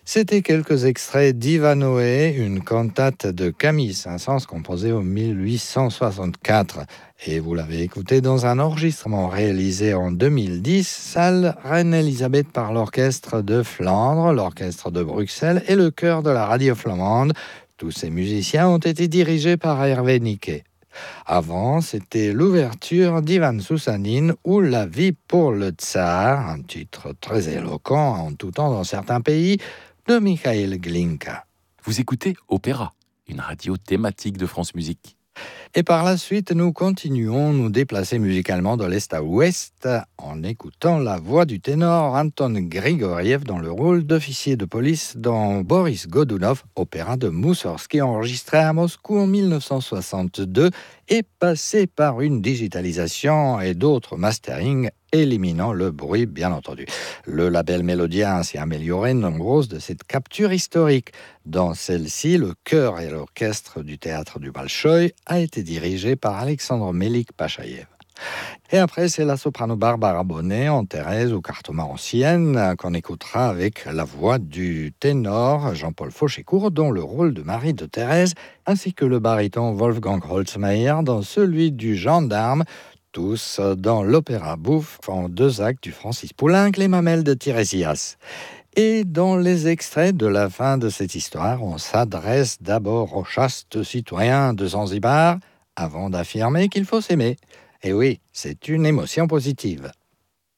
C'était quelques extraits d'Ivanoé, une cantate de Camille Saint-Saëns composée en 1864. Et vous l'avez écouté dans un enregistrement réalisé en 2010, salle Reine-Élisabeth par l'Orchestre de Flandre, l'Orchestre de Bruxelles et le chœur de la radio flamande. Tous ces musiciens ont été dirigés par Hervé Niquet. Avant, c'était l'ouverture d'Ivan Soussanine ou La vie pour le tsar, un titre très éloquent en tout temps dans certains pays, de Mikhail Glinka. Vous écoutez Opéra, une radio thématique de France Musique. Et par la suite, nous continuons nous déplacer musicalement de l'Est à l'Ouest en écoutant la voix du ténor Anton Grigoriev dans le rôle d'officier de police dans Boris Godunov, opéra de Moussorgsky enregistré à Moscou en 1962 et passé par une digitalisation et d'autres masterings éliminant le bruit, bien entendu. Le label Mélodia a ainsi amélioré nombreuses de cette capture historique. Dans celle-ci, le chœur et l'orchestre du théâtre du Bolchoï a été dirigé par Alexandre Melik-Pachaïev. Et après, c'est la soprano Barbara Bonnet en Thérèse ou Cartoma ancienne qu'on écoutera avec la voix du ténor Jean-Paul Fauchécourt dans le rôle de Marie de Thérèse, ainsi que le baryton Wolfgang Holzmeier dans celui du gendarme, tous dans l'opéra bouffe en 2 actes du Francis Poulenc, Les Mamelles de Tiresias. Et dans les extraits de la fin de cette histoire, on s'adresse d'abord aux chastes citoyens de Zanzibar avant d'affirmer qu'il faut s'aimer. Et oui, c'est une émotion positive.